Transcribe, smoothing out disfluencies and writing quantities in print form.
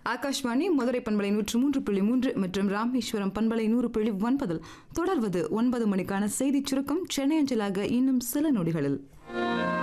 ஆகாஷ்வாணி மதுரை பண்பலை 103.3 மற்றும் ராமேஸ்வரம் பண்பலை 100.9 தொடர்வது 9 மணிக்கான செய்திச் சுருக்கம் சென்னை அஞ்சலாக இன்னும் சில நொடிகளில்.